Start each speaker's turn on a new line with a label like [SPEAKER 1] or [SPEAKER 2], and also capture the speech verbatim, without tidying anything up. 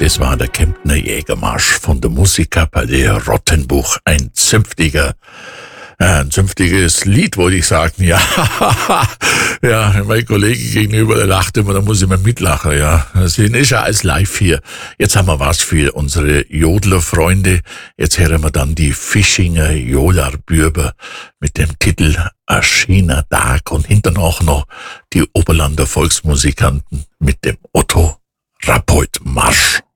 [SPEAKER 1] Das war der Kemptner Jägermarsch von der Musikkapelle Rottenbuch. Ein zünftiger, äh, ein zünftiges Lied, wollte ich sagen. Ja, ja, mein Kollege gegenüber, der lacht immer, da muss ich mal mitlachen, ja. Das ist ja alles live hier. Jetzt haben wir was für unsere Jodlerfreunde. Jetzt hören wir dann die Fischinger Johlarbürber mit dem Titel A schöner Tag und hinten auch noch die Oberlander Volksmusikanten mit dem Otto Rappold Marsch.